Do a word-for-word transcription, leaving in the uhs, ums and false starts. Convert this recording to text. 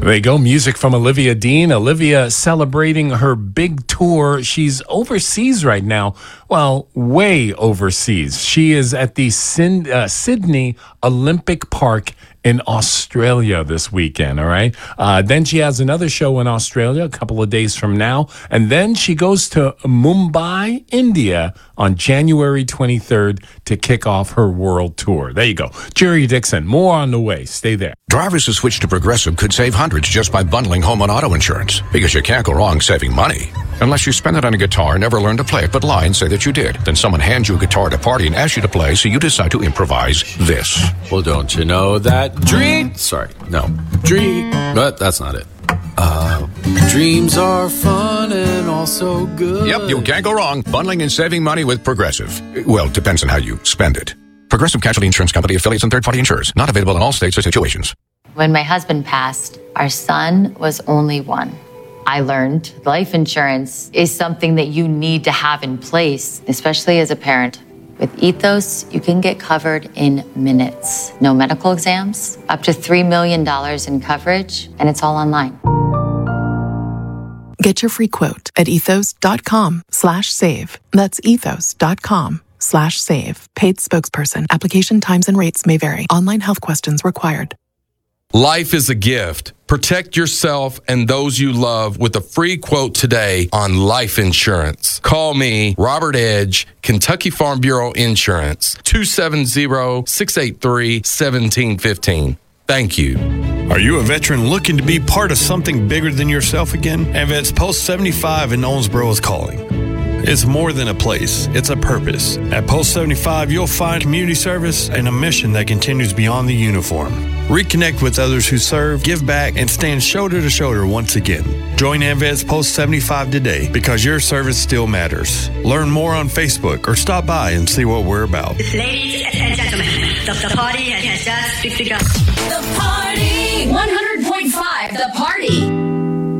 There you go. Music from Olivia Dean. Olivia celebrating her big tour. She's overseas right now. Well, way overseas. She is at the Sin- uh, Sydney Olympic Park in Australia this weekend, all right? Uh, then she has another show in Australia a couple of days from now. And then she goes to Mumbai, India on January twenty-third to kick off her world tour. There you go. Jerry Dixon, more on the way. Stay there. Drivers who switch to Progressive could save hundreds just by bundling home and auto insurance. Because you can't go wrong saving money. Unless you spend it on a guitar, never learn to play it, but lie and say that you did. Then someone hands you a guitar at a party and asks you to play, so you decide to improvise this. Well, don't you know that dream... Sorry, no. Dream... But that's not it. Uh, dreams are fun and also good. Yep, you can't go wrong. Bundling and saving money with Progressive. Well, depends on how you spend it. Progressive Casualty Insurance Company, affiliates, and third-party insurers. Not available in all states or situations. When my husband passed, our son was only one. I learned life insurance is something that you need to have in place, especially as a parent. With Ethos, you can get covered in minutes. No medical exams, up to three million dollars in coverage, and it's all online. Get your free quote at ethos.com slash save. That's ethos.com slash save. Paid spokesperson. Application times and rates may vary. Online health questions required. Life is a gift. Protect yourself and those you love with a free quote today on life insurance. Call me, Robert Edge, Kentucky Farm Bureau Insurance, two seven zero, six eight three, one seven one five. Thank you. Are you a veteran looking to be part of something bigger than yourself again? AmVets Post seventy-five in Owensboro is calling. It's more than a place, it's a purpose. At Post seventy-five, you'll find community service and a mission that continues beyond the uniform. Reconnect with others who serve, give back, and stand shoulder to shoulder once again. Join AmVets Post seventy-five today because your service still matters. Learn more on Facebook or stop by and see what we're about. Ladies and gentlemen, the, the party has just begun. The party! one hundred point five, The Party.